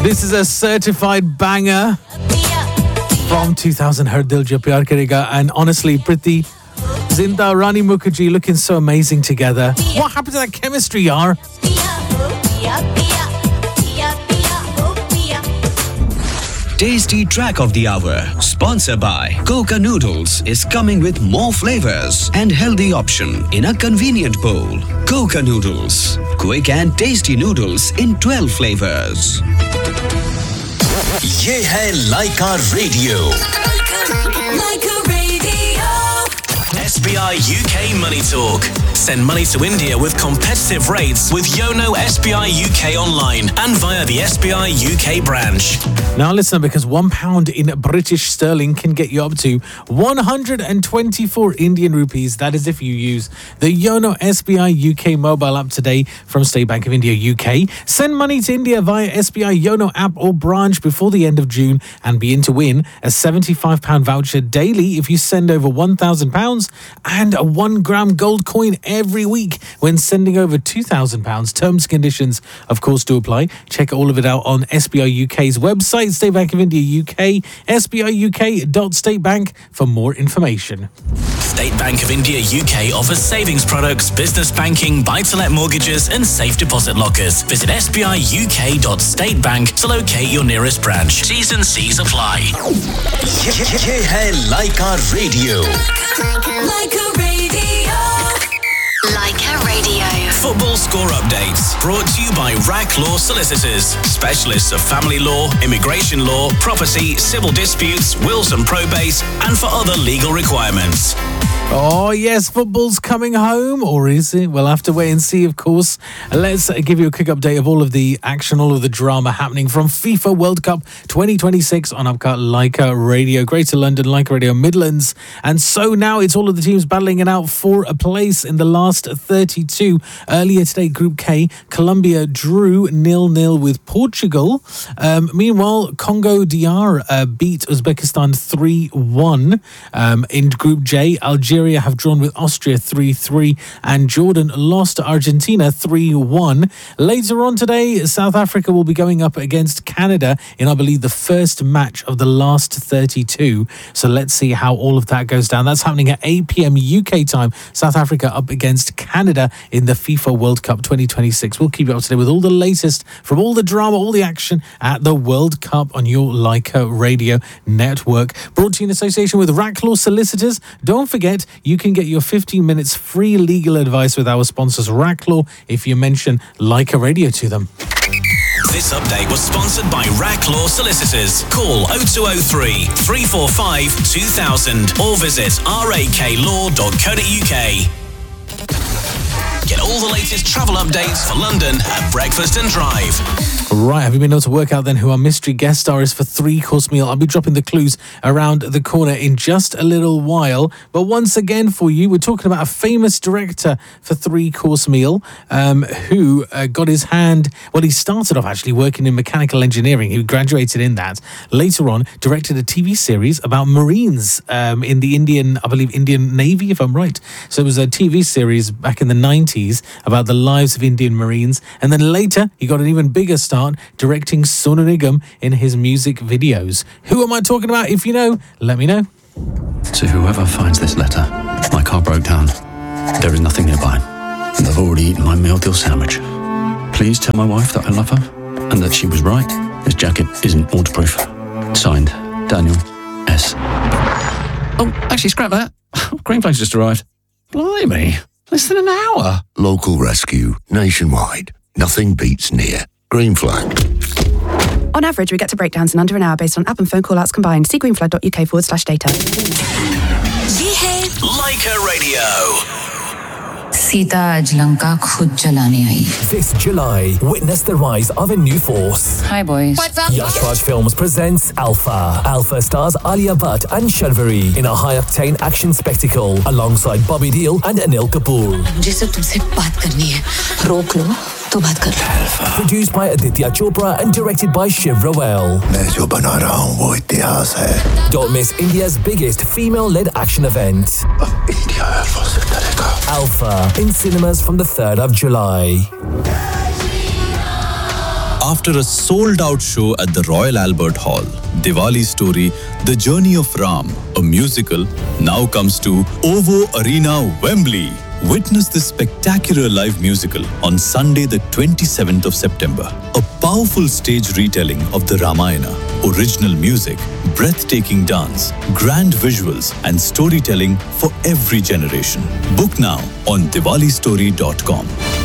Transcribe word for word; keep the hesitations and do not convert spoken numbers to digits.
This is a certified banger from two thousand, Har Dil Jo Pyar Karega. And honestly, Priti Zinta, Rani Mukherjee looking so amazing together. What happened to that chemistry, yaar? Tasty Track of the Hour, sponsored by Coca Noodles, is coming with more flavors and healthy option in a convenient bowl. Coca Noodles, quick and tasty noodles in twelve flavors. ये है लाइका radio. Lyca radio. S B I U K Money Talk. Send money to India with competitive rates with Yono S B I U K online and via the S B I U K branch. Now listen, because one pound in British sterling can get you up to one hundred twenty-four Indian rupees. That is if you use the Yono S B I U K mobile app today from State Bank of India U K. Send money to India via S B I Yono app or branch before the end of June and be in to win a seventy-five pound voucher daily if you send over one thousand pounds and a one gram gold coin every week when sending over two thousand pounds. Terms and conditions, of course, do apply. Check all of it out on S B I U K's website, State Bank of India U K, S B I U K dot state bank for more information. State Bank of India U K offers savings products, business banking, buy-to-let mortgages and safe deposit lockers. Visit S B I U K dot state bank to locate your nearest branch. T's and C's apply. ये है लाइका radio. Lyca radio. Laika Radio. Football score updates brought to you by Rack Law Solicitors, specialists of family law, immigration law, property, civil disputes, wills and probate, and for other legal requirements. Oh, yes, football's coming home, or is it? We'll have to wait and see, of course. Let's give you a quick update of all of the action, all of the drama happening from FIFA World Cup twenty twenty-six on Upcut Laika Radio, Greater London, Laika Radio Midlands. And so now it's all of the teams battling it out for a place in the last thirty-two. Earlier today, Group K, Colombia drew nil nil with Portugal. Um, meanwhile, Congo D R uh, beat Uzbekistan three one. Um, in Group J, Algeria have drawn with Austria three three and Jordan lost to Argentina three one. Later on today, South Africa will be going up against Canada in, I believe, the first match of the last thirty-two. So let's see how all of that goes down. That's happening at eight p.m. U K time. South Africa up against Canada in the FIFA World Cup twenty twenty-six. We'll keep you up to date with all the latest from all the drama, all the action at the World Cup on your Laika Radio network. Brought to you in association with Rack Law Solicitors. Don't forget, you can get your fifteen minutes free legal advice with our sponsors, Rack Law, if you mention Laika Radio to them. This update was sponsored by Rack Law Solicitors. Call oh two oh three, three four five, two thousand or visit rak law dot co dot uk. Get all the latest travel updates for London at Breakfast and Drive. Right, have you been able to work out then who our mystery guest star is for three-course meal? I'll be dropping the clues around the corner in just a little while. But once again for you, we're talking about a famous director for three-course meal um, who uh, got his hand... Well, he started off actually working in mechanical engineering. He graduated in that. Later on, directed a T V series about Marines um, in the Indian, I believe, Indian Navy, if I'm right. So it was a T V series back in the nineties about the lives of Indian Marines. And then later, he got an even bigger start directing Sonu Nigam in his music videos. Who am I talking about? If you know, let me know. To whoever finds this letter, my car broke down. There is nothing nearby, and I've already eaten my meal deal sandwich. Please tell my wife that I love her and that she was right. This jacket isn't waterproof. Signed, Daniel S. Oh, actually, scrap that. Green Flag's just arrived. Blimey, less than an hour. Local rescue, nationwide. Nothing beats near. Green Flag. On average, we get to breakdowns in under an hour based on app and phone call-outs combined. See greenflag.uk forward slash data. ये है Laika Radio. Sita आज लंका खुद जलाने आई. This July, witness the rise of a new force. Hi boys. What's up? Yash Raj Films presents Alpha. Alpha stars Alia Bhatt and Sharvari in a high-octane action spectacle alongside Bobby Deol and Anil Kapoor. मुझे सिर्फ तुमसे बात करनी है. रोक लो तो बात कर लो. Produced by Aditya Chopra and directed by Shiv Rawal. मैं जो बना रहा हूँ वो इतिहास है. Don't miss India's biggest female-led action event. India alpha से डरेगा. Alpha in cinemas from the third of July. after a sold-out show at the Royal Albert Hall. Diwali Story, The Journey of Ram, a musical, now comes to OVO Arena, Wembley. Witness this spectacular live musical on Sunday the twenty-seventh of September. A powerful stage retelling of the Ramayana, original music, breathtaking dance, grand visuals and storytelling for every generation. Book now on Diwali Story dot com.